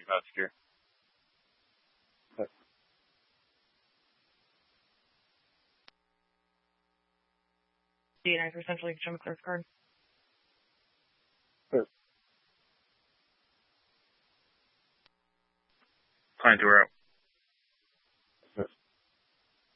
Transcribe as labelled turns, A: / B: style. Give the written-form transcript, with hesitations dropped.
A: security, not secure.
B: D9 for essentially Jim Clerk's card.
A: Sure.
C: Client 2 are out.